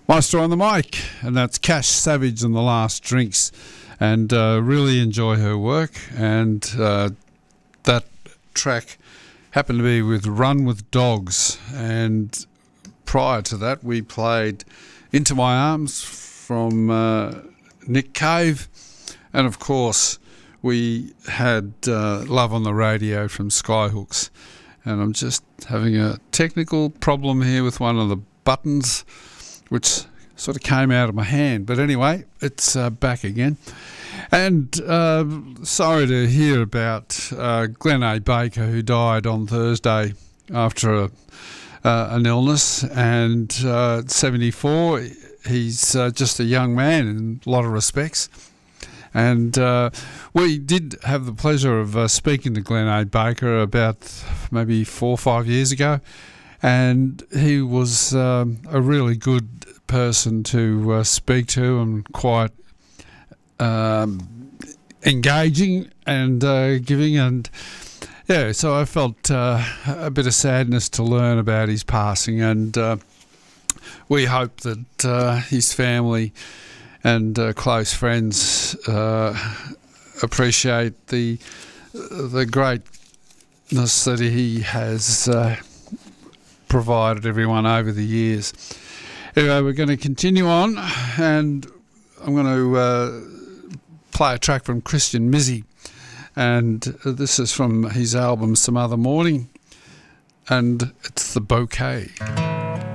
Maestro on the mic, and that's Cash Savage and the Last Drinks, and really enjoy her work. And that track happened to be with Run With Dogs, and prior to that we played Into My Arms from Nick Cave, and of course we had Love on the Radio from Skyhooks. And I'm just having a technical problem here with one of the buttons, which sort of came out of my hand. But anyway, it's back again. And sorry to hear about Glenn A. Baker, who died on Thursday after an illness. And at 74, he's just a young man in a lot of respects. And we did have the pleasure of speaking to Glenn A. Baker about maybe 4 or 5 years ago. And he was a really good person to speak to, and quite engaging and giving. And yeah, so I felt a bit of sadness to learn about his passing. And we hope that his family and close friends appreciate the greatness that he has provided everyone over the years. Anyway, we're going to continue on, and I'm going to play a track from Christian Mizzy, and this is from his album Some Other Morning, and it's The Bouquet.